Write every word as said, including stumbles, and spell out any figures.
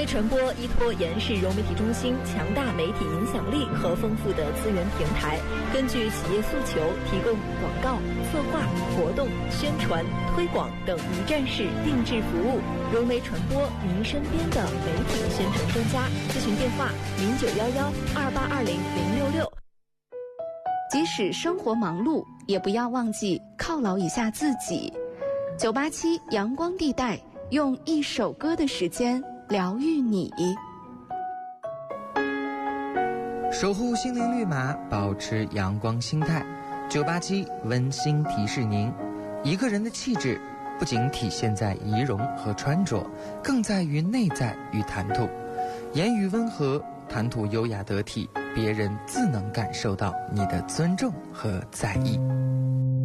媒传播依托延世融媒体中心强大媒体影响力和丰富的资源平台，根据企业诉求提供广告、策划、活动、宣传、推广等一站式定制服务。融媒传播，您身边的媒体宣传专家。咨询电话：零九幺幺二八二零零六六。 即使生活忙碌，也不要忘记犒劳一下自己。九八七阳光地带，用一首歌的时间疗愈你。 守护心灵绿码，保持阳光心态。九八七温馨提示您，一个人的气质不仅体现在仪容和穿着，更在于内在与谈吐。言语温和，谈吐优雅得体，别人自能感受到你的尊重和在意。